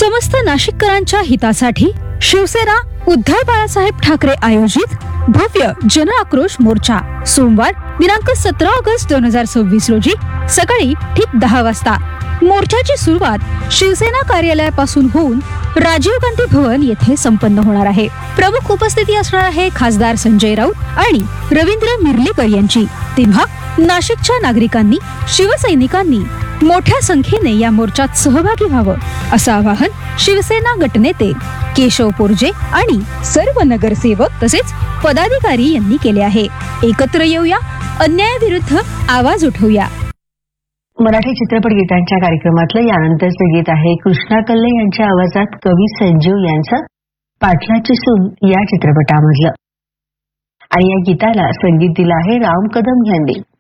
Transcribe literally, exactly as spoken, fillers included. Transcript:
समस्त नाशिककरांच्या हितासाठी शिवसेना उद्धव बाळासाहेब ठाकरे आयोजित भव्य जन आक्रोश मोर्चा सोमवार दिनांक सतरा ऑगस्ट दोन हजार सव्वीस रोजी सकाळी ठीक दहा वाजता। मोर्चाची सुरुवात शिवसेना कार्यालयापासून होऊन राजीव गांधी भवन येथे संपन्न होणार आहे। प्रमुख उपस्थिती असणार आहे खासदार संजय राऊत आणि रवींद्र मिर्लेकर यांची। तेव्हा नाशिकच्या नागरिकांनी शिवसैनिकांनी मोठ्या संख्येने या मोर्चात सहभागी व्हावं असं आवाहन शिवसेना गटनेते केशव पोरजे आणि सर्व नगरसेवक तसेच पदाधिकारी यांनी केले आहे। एकत्र येऊया, अन्यायाविरुद्ध आवाज उठवूया। मराठी चित्रपट गीतांच्या कार्यक्रमातलं यानंतरचं गीत आहे कृष्णा कल्ले यांच्या आवाजात कवी संजीव यांचं पाटलाची सून या चित्रपटामधलं, आणि या गीताला संगीत दिलं आहे राम कदम यांनी।